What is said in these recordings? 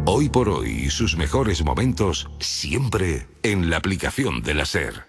Hoy por hoy y sus mejores momentos siempre en la aplicación de la SER.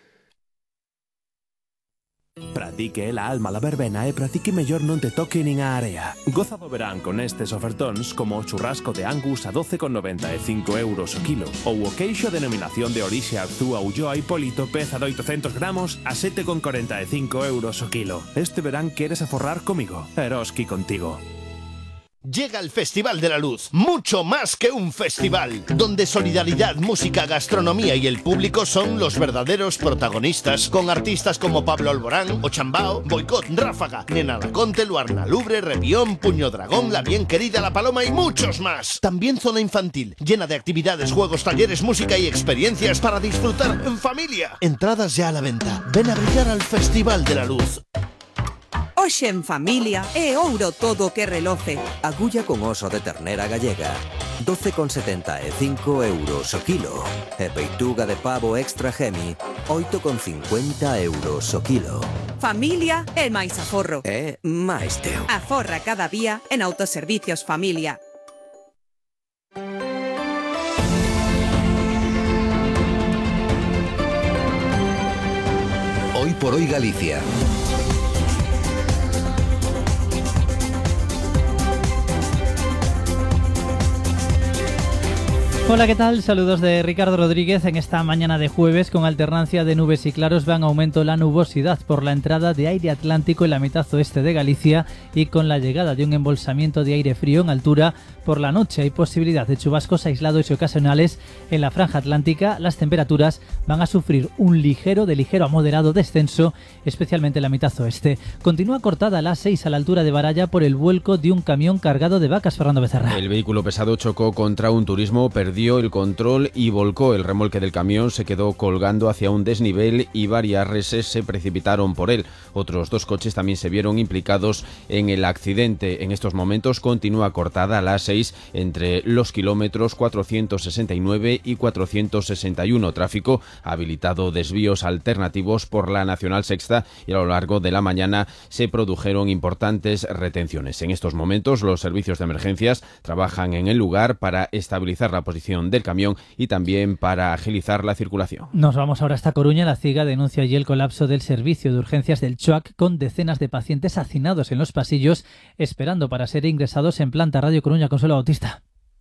Practique la alma la verbena e practique mellor non te toque nin a area. Goza do verán con estes ofertóns como o churrasco de Angus a 12,95 euros o kilo ou o queixo a denominación de orixe Arzúa Ulloa Hipólito peza de 800 gramos a 7,45 euros o kilo. Este verán queres aforrar comigo. Eroski contigo. Llega el Festival de la Luz, mucho más que un festival, donde solidaridad, música, gastronomía y el público son los verdaderos protagonistas, con artistas como Pablo Alborán, Ochambao, Boicot, Ráfaga, Nena Laconte, Luarna Lubre, Repión, Puño Dragón, La Bien Querida, La Paloma y muchos más. También zona infantil, llena de actividades, juegos, talleres, música y experiencias para disfrutar en familia. Entradas ya a la venta. Ven a brillar al Festival de la Luz. Hoxe en familia é ouro todo que reloce. Agulla con oso de ternera gallega, 12,75 euros o kilo. E peituga de pavo extra gemi, 8,50 euros o kilo. Familia é máis aforro. É máis teu. Aforra cada día en Autoservicios Familia. Hoy por hoy Galicia. Hola, ¿qué tal? Saludos de Ricardo Rodríguez en esta mañana de jueves. Con alternancia de nubes y claros va en aumento la nubosidad por la entrada de aire atlántico en la mitad oeste de Galicia y con la llegada de un embolsamiento de aire frío en altura. Por la noche hay posibilidad de chubascos aislados y ocasionales en la franja atlántica. Las temperaturas van a sufrir un ligero a moderado descenso, especialmente en la mitad oeste. Continúa cortada la A6 a la altura de Baralla por el vuelco de un camión cargado de vacas. Fernando Becerra. El vehículo pesado chocó contra un turismo, perdió el control y volcó. El remolque del camión se quedó colgando hacia un desnivel y varias reses se precipitaron por él. Otros dos coches también se vieron implicados en el accidente. En estos momentos continúa cortada la A6 entre los kilómetros 469 y 461. Tráfico habilitado, desvíos alternativos por la Nacional Sexta, y a lo largo de la mañana se produjeron importantes retenciones. En estos momentos los servicios de emergencias trabajan en el lugar para estabilizar la posición del camión y también para agilizar la circulación. Nos vamos ahora hasta Coruña. La CIGA denuncia allí el colapso del servicio de urgencias del CHOAC, con decenas de pacientes hacinados en los pasillos esperando para ser ingresados en planta. Radio Coruña, Consuelo Bautista.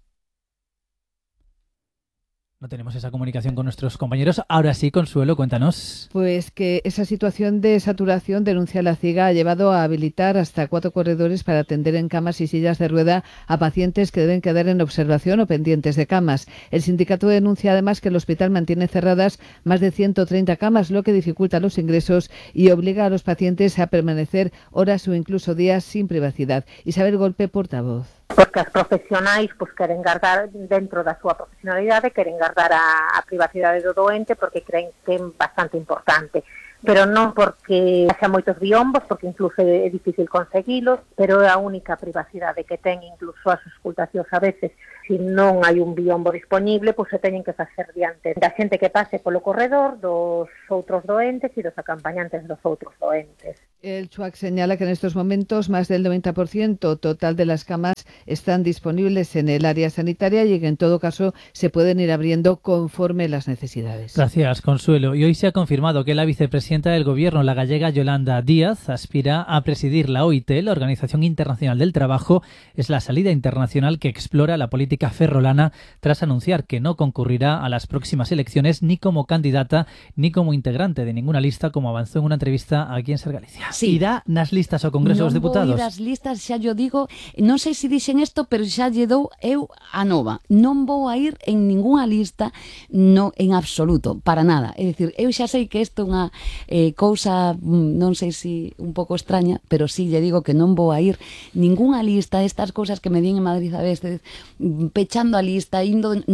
No tenemos esa comunicación con nuestros compañeros. Ahora sí, Consuelo, cuéntanos. Pues que esa situación de saturación, denuncia la CIGA, ha llevado a habilitar hasta 4 corredores para atender en camas y sillas de rueda a pacientes que deben quedar en observación o pendientes de camas. El sindicato denuncia además que el hospital mantiene cerradas más de 130 camas, lo que dificulta los ingresos y obliga a los pacientes a permanecer horas o incluso días sin privacidad. Isabel Golpe, portavoz. Porque as profesionais queren guardar dentro da súa profesionalidade, queren guardar a privacidade do doente porque creen que é bastante importante, pero non porque haxa moitos biombos, porque incluso é difícil conseguilos, pero é a única privacidade que ten. Incluso as auscultacións a veces, se non hai un biombo disponible, se teñen que facer diante da xente que pase polo corredor, dos outros doentes e dos acompañantes dos outros doentes. El CHOAC señala que en estos momentos más del 90% total de las camas están disponibles en el área sanitaria y que en todo caso se pueden ir abriendo conforme las necesidades. Gracias, Consuelo. Y hoy se ha confirmado que la vicepresidenta del Gobierno, la gallega Yolanda Díaz, aspira a presidir la OIT, la Organización Internacional del Trabajo. Es la salida internacional que explora la política ferrolana tras anunciar que no concurrirá a las próximas elecciones ni como candidata ni como integrante de ninguna lista, como avanzó en una entrevista aquí en Ser Galicia. Sí. Irá nas listas ao Congreso dos Deputados. Non vou ir ás listas, xa yo digo, non sei se dixen isto, pero xa lle dou eu a nova. Non vou a ir en ningunha lista, no, en absoluto, para nada. É dicir, eu xa sei que isto é unha cousa, non sei se un pouco extraña, pero sí lle digo que non vou a ir ningunha lista, estas cousas que me din en Madrid a veces, pechando a lista, indo... No.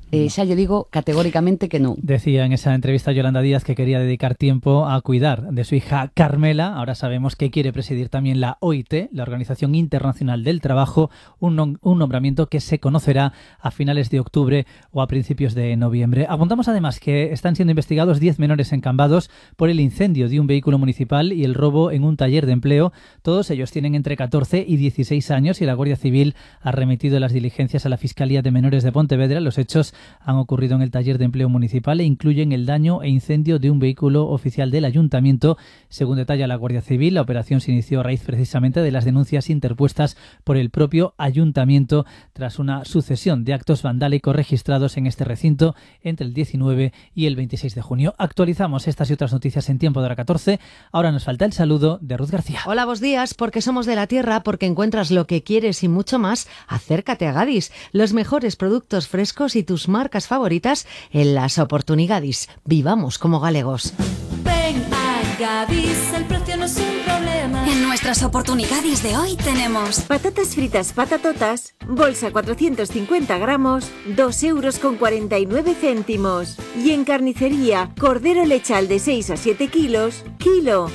Xa lle digo categóricamente que non. Decía en esa entrevista Yolanda Díaz que quería dedicar tiempo a cuidar de su hija Carmela. Ahora sabemos que quiere presidir también la OIT, la Organización Internacional del Trabajo, un nombramiento que se conocerá a finales de octubre o a principios de noviembre. Apuntamos además que están siendo investigados 10 menores en Cambados por el incendio de un vehículo municipal y el robo en un taller de empleo. Todos ellos tienen entre 14 y 16 años y la Guardia Civil ha remitido las diligencias a la Fiscalía de Menores de Pontevedra. Los hechos han ocurrido en el taller de empleo municipal e incluyen el daño e incendio de un vehículo oficial del ayuntamiento. Según detalla la Guardia Civil, la operación se inició a raíz precisamente de las denuncias interpuestas por el propio ayuntamiento tras una sucesión de actos vandálicos registrados en este recinto entre el 19 y el 26 de junio. Actualizamos estas y otras noticias en tiempo de hora 14. Ahora nos falta el saludo de Ruth García. Hola, buenos días. Porque somos de la tierra, porque encuentras lo que quieres y mucho más, acércate a Gadis. Los mejores productos frescos y tus marcas favoritas en las oportunidades. Vivamos como galegos. Ven a Gadis, el precio no es un problema. En nuestras oportunidades de hoy tenemos patatas fritas patatotas, bolsa 450 gramos, 2,49 €. Y en carnicería, cordero lechal de 6 a 7 kilos, kilo,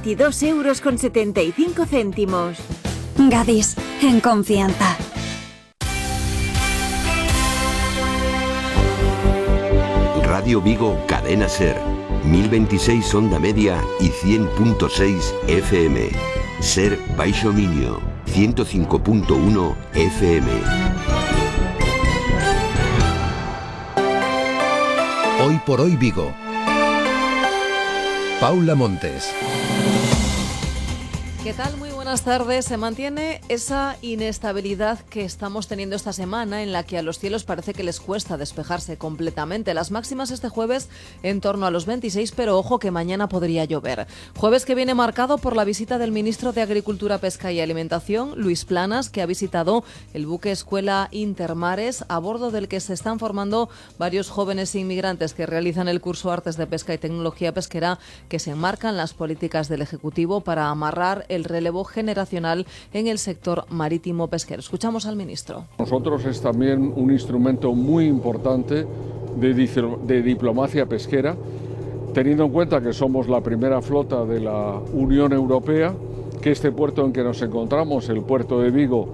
22,75 €. Gadis, en confianza. Radio Vigo, Cadena Ser, 1026 onda media y 100.6 FM. Ser Baixo Miño, 105.1 FM. Hoy por hoy Vigo. Paula Montes. ¿Qué tal? Muy buenas tardes. Se mantiene esa inestabilidad que estamos teniendo esta semana en la que a los cielos parece que les cuesta despejarse completamente. Las máximas este jueves en torno a los 26, pero ojo que mañana podría llover. Jueves que viene marcado por la visita del ministro de Agricultura, Pesca y Alimentación, Luis Planas, que ha visitado el buque Escuela Intermares, a bordo del que se están formando varios jóvenes inmigrantes que realizan el curso Artes de Pesca y Tecnología Pesquera, que se enmarcan las políticas del Ejecutivo para amarrar el relevo generacional en el sector marítimo pesquero. Escuchamos al ministro. Nosotros es también un instrumento muy importante de diplomacia pesquera, teniendo en cuenta que somos la primera flota de la Unión Europea, que este puerto en que nos encontramos, el puerto de Vigo,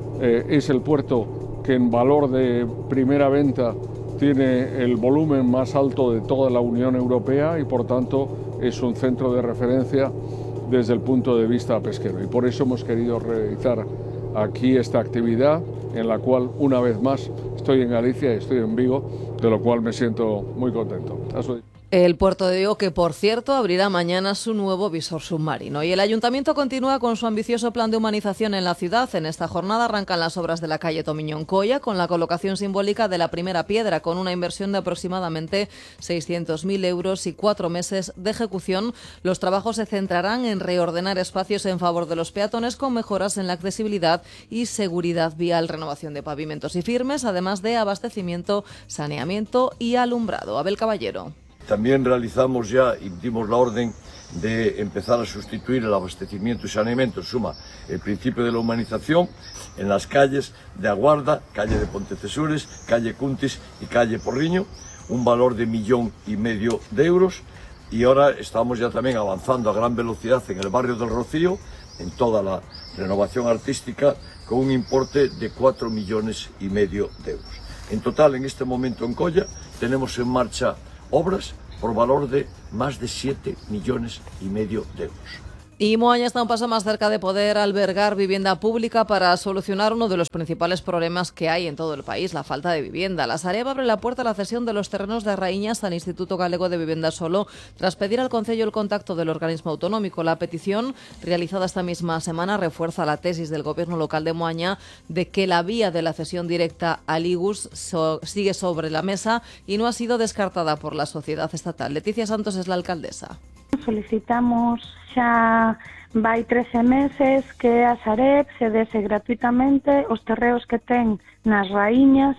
es el puerto que en valor de primera venta tiene el volumen más alto de toda la Unión Europea y por tanto es un centro de referencia desde el punto de vista pesquero. Y por eso hemos querido realizar aquí esta actividad en la cual una vez más estoy en Galicia y estoy en Vigo, de lo cual me siento muy contento. El puerto de Vigo, que por cierto abrirá mañana su nuevo visor submarino. Y el ayuntamiento continúa con su ambicioso plan de humanización en la ciudad. En esta jornada arrancan las obras de la calle Tomiñón Colla con la colocación simbólica de la primera piedra, con una inversión de aproximadamente 600.000 euros y 4 meses de ejecución. Los trabajos se centrarán en reordenar espacios en favor de los peatones con mejoras en la accesibilidad y seguridad vial, renovación de pavimentos y firmes, además de abastecimiento, saneamiento y alumbrado. Abel Caballero. También realizamos ya y dimos la orden de empezar a sustituir el abastecimiento y saneamiento, en suma, el principio de la humanización en las calles de Aguarda, calle de Pontecesures, calle Cuntis y calle Porriño, un valor de 1,5 millones de euros, y ahora estamos ya también avanzando a gran velocidad en el barrio del Rocío, en toda la renovación artística, con un importe de 4,5 millones de euros. En total, en este momento en Colla, tenemos en marcha obras por valor de más de 7,5 millones de euros. Y Moaña está un paso más cerca de poder albergar vivienda pública para solucionar uno de los principales problemas que hay en todo el país, la falta de vivienda. La Sareb abre la puerta a la cesión de los terrenos de Raíñas al Instituto Galego de Vivienda Solo, tras pedir al Concello el contacto del organismo autonómico. La petición, realizada esta misma semana, refuerza la tesis del Gobierno local de Moaña de que la vía de la cesión directa al IGUS sigue sobre la mesa y no ha sido descartada por la sociedad estatal. Leticia Santos es la alcaldesa. Solicitamos xa vai 13 meses que a Sareb se dese gratuitamente os terreos que ten nas Raíñas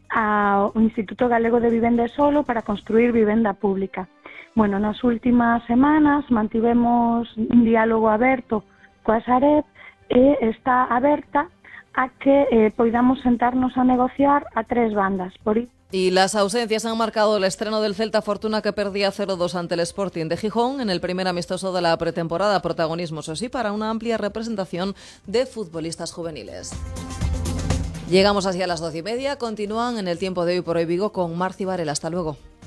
ao Instituto Galego de Vivenda Solo para construir vivenda pública. Bueno, nas últimas semanas mantivemos un diálogo aberto coa Sareb e está aberta a que poidamos sentarnos a negociar a 3 bandas. Por Y las ausencias han marcado el estreno del Celta Fortuna, que perdía 0-2 ante el Sporting de Gijón en el primer amistoso de la pretemporada. Protagonismo, eso sí, para una amplia representación de futbolistas juveniles. Llegamos así a las 12:30. Continúan en el tiempo de Hoy por Hoy Vigo con Marci Varela. Hasta luego.